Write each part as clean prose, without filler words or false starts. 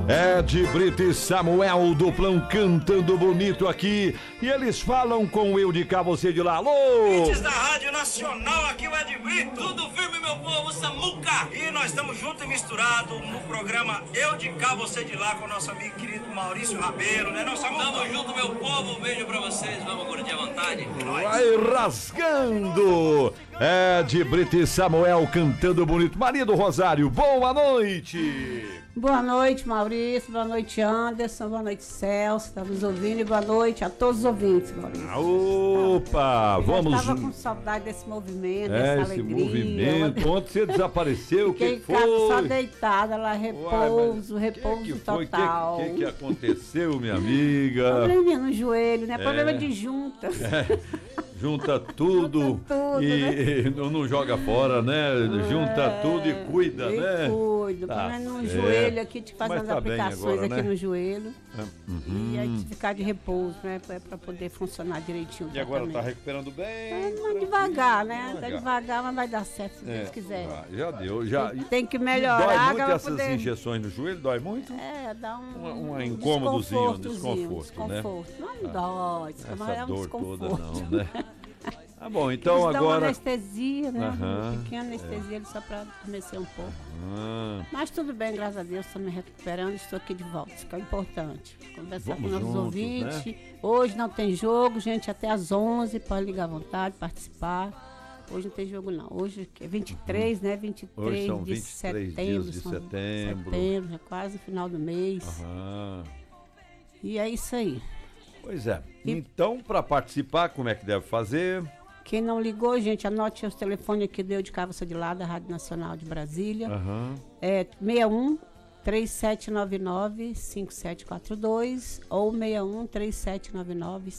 Ed Brito e Samuel, duplão cantando bonito aqui. E eles falam com eu de cá, você de lá. Alô! Ouvintes da Rádio Nacional, aqui o Ed Brito. Tudo firme, meu povo, Samuca. E nós estamos juntos e misturados no programa Eu de Cá, Você de Lá, com o nosso amigo querido Maurício Rabelo, né, não, Samuca? Tamo junto, meu povo. Um beijo pra vocês. Vamos curtir à vontade. Vai rasgando! Ed Brito e Samuel cantando bonito. Maria do Rosário, boa noite! Boa noite, Maurício. Boa noite, Anderson. Boa noite, Celso. Estamos ouvindo. E boa noite a todos os ouvintes, Maurício. Opa, vamos. Eu estava com saudade desse movimento, dessa esse alegria. movimento. Ontem você desapareceu, o que Fiquei em foi? casa só deitada lá, repouso, repouso que foi? total. O que aconteceu, minha amiga? Probleminha no joelho, né? Problema de juntas. Junta tudo, tudo, e não joga fora, né? Junta tudo e cuida, né? Cuido. Tá Mas no certo. joelho aqui, te fazendo Mas tá bem aplicações agora, aqui né? no joelho. E aí ficar de repouso, né? Pra poder funcionar direitinho. E agora tá tratamento. recuperando bem? Mas devagar, né? Tá devagar, mas vai dar certo se Deus quiser. Já deu, já. Tem que Dói melhorar. muito pra essas poder... injeções no joelho? Dói muito? Dá um incômodozinho, desconforto, né? Não dói, mas é Essa um dor desconforto. toda não, né? Tá bom, então Eles dão uma agora... anestesia, né? Aham. Uma pequena anestesia ali só pra adormecer um pouco. Ah, Mas tudo bem, graças a Deus, estou me recuperando, estou aqui de volta, isso que é importante. Conversar Vamos com nossos juntos, ouvintes. né? Hoje não tem jogo, gente, até às 11, pode ligar à vontade, participar. Hoje não tem jogo não, hoje é 23, né? 23 Hoje são de 23 setembro. dias de são setembro. já quase final do mês. aham. E é isso aí. Pois é. Então, para participar, como é que deve fazer? Quem não ligou, gente, anote os telefones aqui do Eu de Cá, Você de Lá, da Rádio Nacional de Brasília. Aham. É 61 3799 5742 ou 61 3799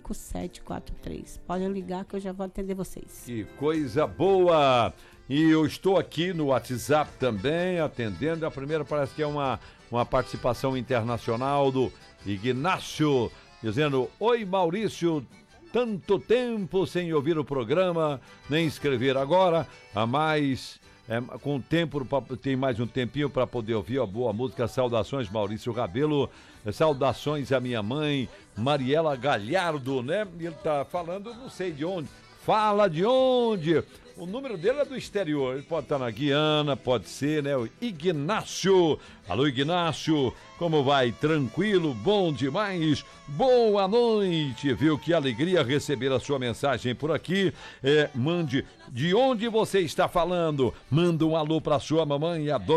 5743. Podem ligar que eu já vou atender vocês. Que coisa boa! E eu estou aqui no WhatsApp também, atendendo. A primeira parece que é uma participação internacional do Ignácio, dizendo: Oi, Maurício, tanto tempo sem ouvir o programa, nem escrever agora, a mais... com o tempo, tem mais um tempinho para poder ouvir a boa música. Saudações, Maurício Rabelo. Saudações à minha mãe, Mariela Galhardo, né? Ele tá falando, não sei de onde. Fala de onde? O número dele é do exterior. Ele pode estar na Guiana, pode ser, né? O Ignácio. Alô, Ignácio. Como vai? Tranquilo? Bom demais? Boa noite, viu? Que alegria receber a sua mensagem por aqui. Mande de onde você está falando. Manda um alô para sua mamãe, a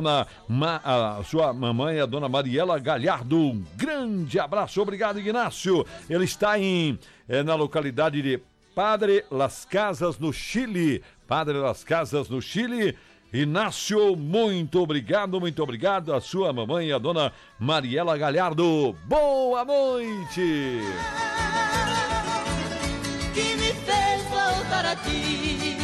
sua mamãe, a dona Mariela Galhardo. Um grande abraço. Obrigado, Ignácio. Ele está na localidade de Padre Las Casas, no Chile. Padre Las Casas, no Chile. Inácio, muito obrigado a sua mamãe, a dona Mariela Galhardo. Boa noite! Que me fez voltar a ti.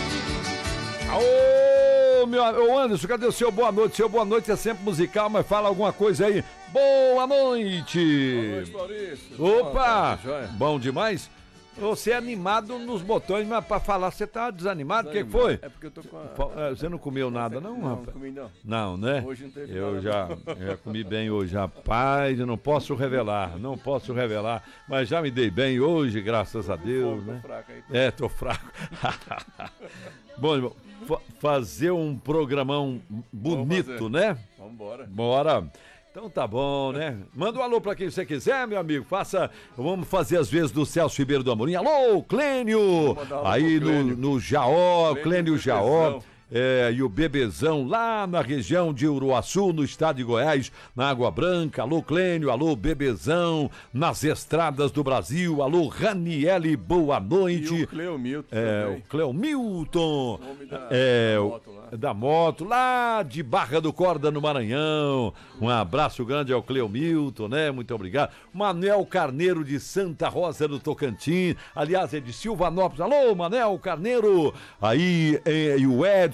Ô, Anderson, cadê o seu boa noite? Seu boa noite é sempre musical, mas fala alguma coisa aí. Boa noite! Boa noite, Maurício. Opa! Joia. Bom demais? Você é animado nos botões, mas pra falar você tá desanimado, o que foi? É porque eu tô com a... Você não comeu nada não, Não, rapaz? não comi não. Não, né? Hoje não teve Eu nada, já comi bem hoje, rapaz, eu não posso revelar, mas já me dei bem hoje, graças a Deus, Tô né? fraco aí. Tô fraco. Bom, irmão, fazer um programão bonito, né? Vambora. Bora. Então tá bom, né? Manda um alô pra quem você quiser, meu amigo. Vamos fazer as vezes do Celso Ribeiro do Amorim. Alô, Clênio! Aí no Jaó, Clênio Jaó. E o Bebezão lá na região de Uruaçu, no estado de Goiás, na Água Branca. Alô, Clênio, alô, Bebezão, nas estradas do Brasil. Alô, Raniele, boa noite. E o Cleomilton O Cleomilton. Homem da moto lá. Da moto, lá de Barra do Corda, no Maranhão. Um abraço grande ao Cleomilton, né? Muito obrigado. Manuel Carneiro de Santa Rosa do Tocantins. Aliás, é de Silvanópolis. Alô, Manuel Carneiro. Aí, e o Edson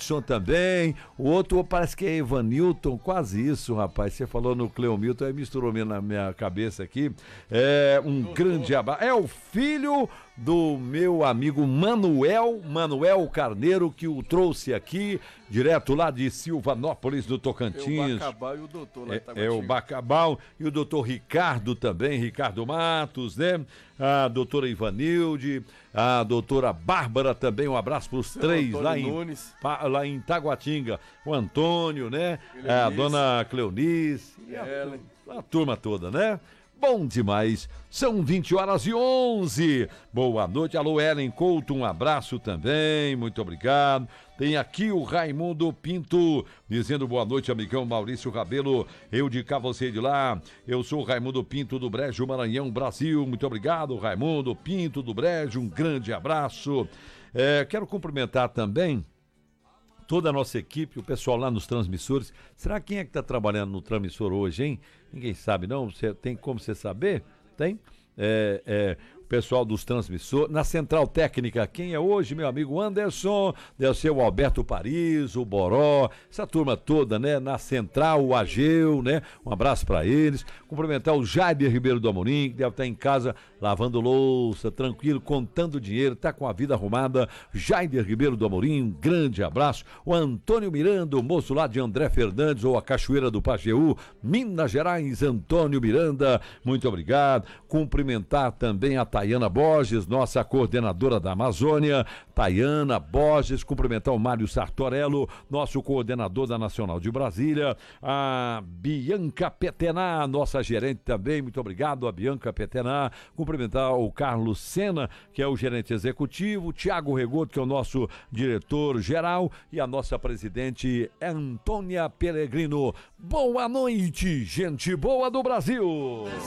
Anderson também. O outro parece que é Evanilton, quase isso, rapaz. Você falou no Cleomilton, aí misturou na minha cabeça aqui. Um grande abraço. É o filho do meu amigo Manuel Carneiro, que o trouxe aqui, direto lá de Silvanópolis, do Tocantins. O Bacabal e o doutor lá em É o Bacabal e o doutor Ricardo também, Ricardo Matos, né? A doutora Ivanilde, a doutora Bárbara também, um abraço para os três lá em Taguatinga. O Antônio, né? A dona Cleonice, e a turma toda, né? Bom demais, são 20h11. Boa noite, alô Ellen Couto, um abraço também, muito obrigado. Tem aqui o Raimundo Pinto, dizendo boa noite, amigão Maurício Rabelo, eu de cá, você de lá. Eu sou o Raimundo Pinto do Brejo, Maranhão, Brasil. Muito obrigado, Raimundo Pinto do Brejo, um grande abraço. Quero cumprimentar também toda a nossa equipe, o pessoal lá nos transmissores. Será quem é que está trabalhando no transmissor hoje, hein? Ninguém sabe, não? Tem como você saber? Tem? O pessoal dos transmissores. Na central técnica, quem é hoje? Meu amigo Anderson, deve ser o Alberto Paris, o Boró, essa turma toda, né? Na central, o Ageu, né? Um abraço para eles. Cumprimentar o Jair Ribeiro do Amorim, que deve estar em casa lavando louça, tranquilo, contando dinheiro, tá com a vida arrumada. Jair Ribeiro do Amorim, um grande abraço. O Antônio Miranda, o moço lá de André Fernandes, ou a Cachoeira do Pajeú, Minas Gerais, Antônio Miranda, muito obrigado. Cumprimentar também a Tayana Borges, nossa coordenadora da Amazônia. Tayana Borges, cumprimentar o Mário Sartorello, nosso coordenador da Nacional de Brasília. A Bianca Petená, nossa gerente também, muito obrigado a Bianca Petená. Cumprimentar o Carlos Sena, que é o gerente executivo, Tiago Regoto, que é o nosso diretor geral, e a nossa presidente Antônia Peregrino. Boa noite, gente boa do Brasil!